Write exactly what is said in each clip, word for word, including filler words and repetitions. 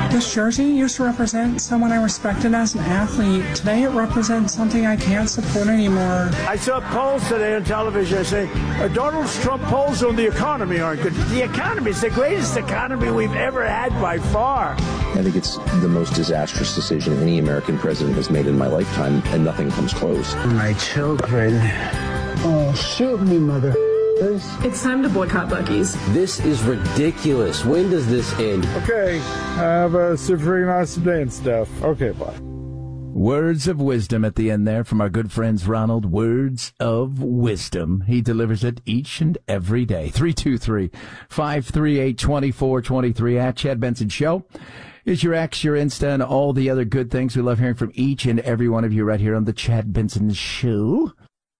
This jersey used to represent someone I respected as an athlete. Today it represents something I can't support anymore. I saw polls today on television saying uh, Donald Trump polls on the economy aren't good. The economy is the greatest economy we've ever had by far. I think it's the most disastrous decision any American president has made in my lifetime, and nothing comes close. My children. Oh, shoot me, mother. It's time to boycott Buc-ee's. This is ridiculous. When does this end? Okay, I have a super nice sedan stuff. Okay, bye. Words of wisdom at the end there from our good friends Ronald. Words of wisdom. He delivers it each and every day. three two three, five three eight, two four two three at Chad Benson Show is your X, your Insta, and all the other good things. We love hearing from each and every one of you right here on the Chad Benson Show.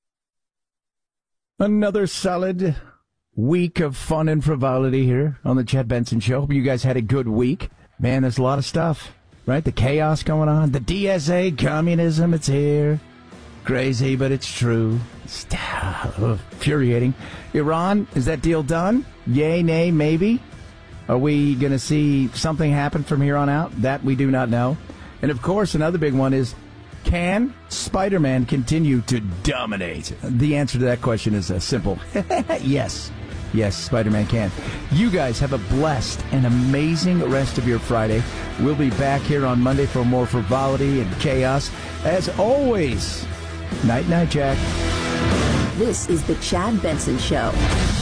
Another solid week of fun and frivolity here on the Chad Benson Show. Hope you guys had a good week. Man, there's a lot of stuff, right? The chaos going on. The D S A, communism, it's here. Crazy, but it's true. It's uh, infuriating. Iran, is that deal done? Yay, nay, maybe? Are we going to see something happen from here on out? That we do not know. And, of course, another big one is, can Spider-Man continue to dominate? The answer to that question is uh, simple. Yes. Yes, Spider-Man can. You guys have a blessed and amazing rest of your Friday. We'll be back here on Monday for more frivolity and chaos. As always, night-night, Jack. This is the Chad Benson Show.